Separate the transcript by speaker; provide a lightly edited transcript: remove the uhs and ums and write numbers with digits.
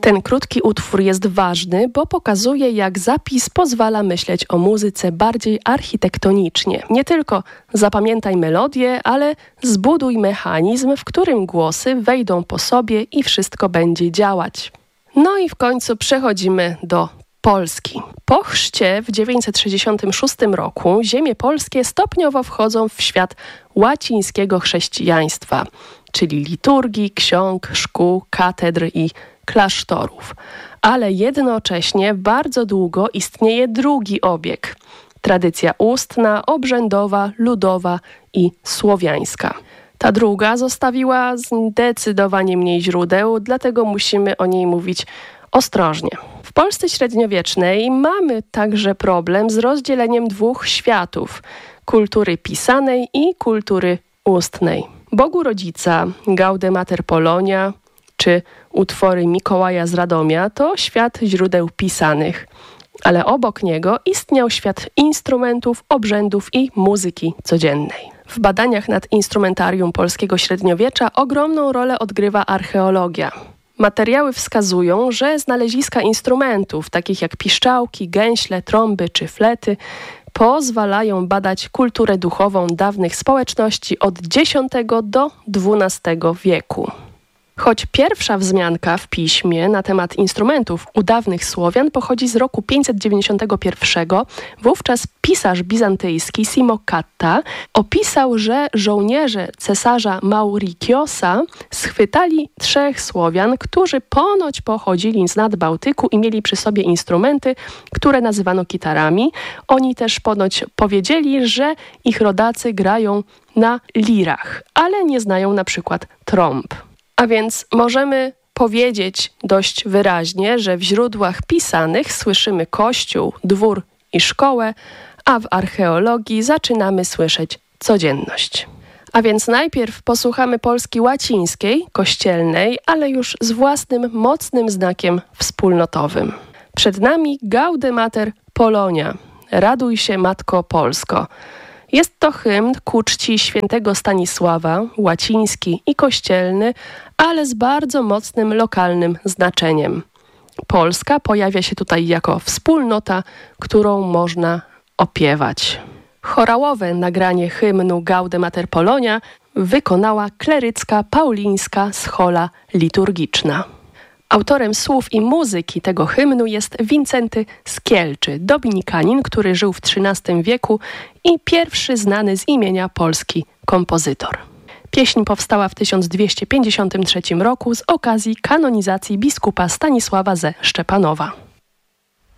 Speaker 1: Ten krótki utwór jest ważny, bo pokazuje, jak zapis pozwala myśleć o muzyce bardziej architektonicznie. Nie tylko zapamiętaj melodię, ale zbuduj mechanizm, w którym głosy wejdą po sobie i wszystko będzie działać. No i w końcu przechodzimy do Polski. Po chrzcie w 966 roku ziemie polskie stopniowo wchodzą w świat łacińskiego chrześcijaństwa, czyli liturgii, ksiąg, szkół, katedr i klasztorów. Ale jednocześnie bardzo długo istnieje drugi obieg. Tradycja ustna, obrzędowa, ludowa i słowiańska. Ta druga zostawiła zdecydowanie mniej źródeł, dlatego musimy o niej mówić ostrożnie. W Polsce średniowiecznej mamy także problem z rozdzieleniem dwóch światów: kultury pisanej i kultury ustnej. Bogu Rodzica, Gaude Mater Polonia czy utwory Mikołaja z Radomia to świat źródeł pisanych, ale obok niego istniał świat instrumentów, obrzędów i muzyki codziennej. W badaniach nad instrumentarium polskiego średniowiecza ogromną rolę odgrywa archeologia. Materiały wskazują, że znaleziska instrumentów, takich jak piszczałki, gęśle, trąby czy flety, pozwalają badać kulturę duchową dawnych społeczności od X do XII wieku. Choć pierwsza wzmianka w piśmie na temat instrumentów u dawnych Słowian pochodzi z roku 591, wówczas pisarz bizantyjski Simo Catta opisał, że żołnierze cesarza Mauriciosa schwytali 3 Słowian, którzy ponoć pochodzili z nad Bałtyku i mieli przy sobie instrumenty, które nazywano kitarami. Oni też ponoć powiedzieli, że ich rodacy grają na lirach, ale nie znają na przykład trąb. A więc możemy powiedzieć dość wyraźnie, że w źródłach pisanych słyszymy kościół, dwór i szkołę, a w archeologii zaczynamy słyszeć codzienność. A więc najpierw posłuchamy Polski łacińskiej, kościelnej, ale już z własnym, mocnym znakiem wspólnotowym. Przed nami Gaude Mater Polonia. Raduj się, Matko Polsko. Jest to hymn ku czci świętego Stanisława, łaciński i kościelny, ale z bardzo mocnym lokalnym znaczeniem. Polska pojawia się tutaj jako wspólnota, którą można opiewać. Chorałowe nagranie hymnu Gaude Mater Polonia wykonała klerycka paulińska schola liturgiczna. Autorem słów i muzyki tego hymnu jest Wincenty z Kielczy, dominikanin, który żył w XIII wieku i pierwszy znany z imienia polski kompozytor. Pieśń powstała w 1253 roku z okazji kanonizacji biskupa Stanisława ze Szczepanowa.